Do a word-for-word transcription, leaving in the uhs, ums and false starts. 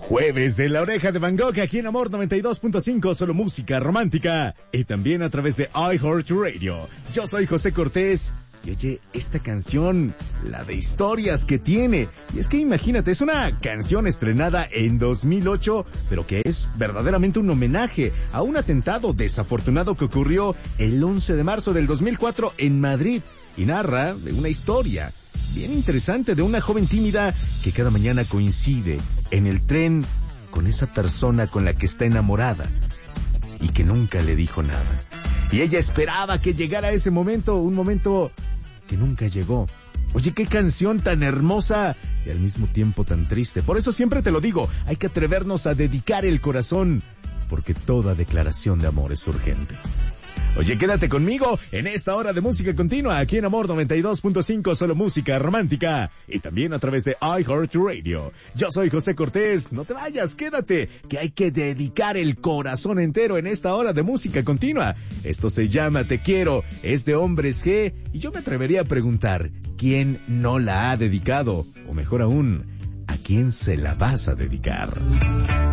Jueves de La Oreja de Van Gogh, aquí en Amor noventa y dos punto cinco, solo música romántica. Y también a través de iHeartRadio. Yo soy José Cortés. Y oye, esta canción, la de historias que tiene. Y es que imagínate, es una canción estrenada en dos mil ocho, pero que es verdaderamente un homenaje a un atentado desafortunado que ocurrió el once de marzo del dos mil cuatro en Madrid. Y narra de una historia bien interesante de una joven tímida que cada mañana coincide en el tren con esa persona con la que está enamorada y que nunca le dijo nada. Y ella esperaba que llegara ese momento, un momento que nunca llegó. Oye, qué canción tan hermosa y al mismo tiempo tan triste. Por eso siempre te lo digo, hay que atrevernos a dedicar el corazón, porque toda declaración de amor es urgente. Oye, quédate conmigo en esta hora de música continua, aquí en Amor noventa y dos punto cinco, solo música romántica, y también a través de iHeartRadio. Yo soy José Cortés, no te vayas, quédate, que hay que dedicar el corazón entero en esta hora de música continua. Esto se llama Te Quiero, es de Hombres G, y yo me atrevería a preguntar, ¿quién no la ha dedicado? O mejor aún, ¿a quién se la vas a dedicar?